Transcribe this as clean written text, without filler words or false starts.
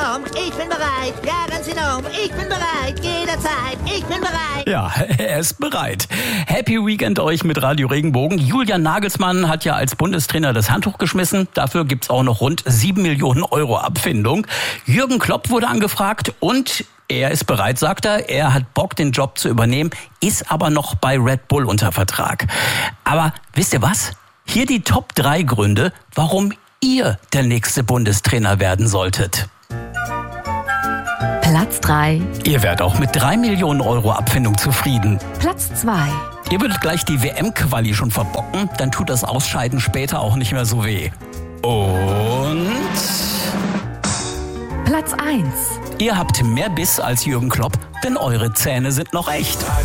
enorm, ich bin bereit. Ja, ganz enorm, ich bin bereit. Jederzeit, ich bin bereit. Ja, er ist bereit. Happy Weekend euch mit Radio Regenbogen. Julian Nagelsmann hat ja als Bundestrainer das Handtuch geschmissen. Dafür gibt's auch noch rund 7 Millionen Euro Abfindung. Jürgen Klopp wurde angefragt und er ist bereit, sagt er. Er hat Bock, den Job zu übernehmen, ist aber noch bei Red Bull unter Vertrag. Aber wisst ihr was? Hier die Top 3 Gründe, warum ihr der nächste Bundestrainer werden solltet. Platz 3. Ihr werdet auch mit 3 Millionen Euro Abfindung zufrieden. Platz 2. Ihr würdet gleich die WM-Quali schon verbocken, dann tut das Ausscheiden später auch nicht mehr so weh. Und Platz 1. ihr habt mehr Biss als Jürgen Klopp, denn eure Zähne sind noch echt.